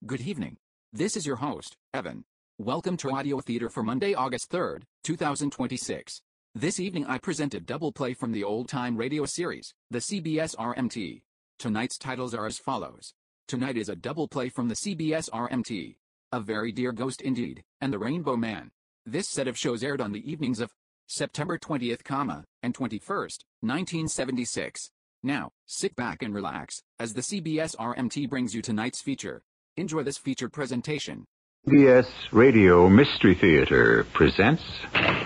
Good evening. This is your host, Evan. Welcome to Audio Theater for Monday, August 3rd, 2026. This evening I present a double play from the old-time radio series, the CBS RMT. Tonight's titles are as follows. Tonight is a double play from the CBS RMT. A Very Dear Ghost Indeed, and The Rainbow Man. This set of shows aired on the evenings of September 20th, and 21st, 1976. Now, sit back and relax, as the CBS RMT brings you tonight's feature. Enjoy this featured presentation. CBS Radio Mystery Theater presents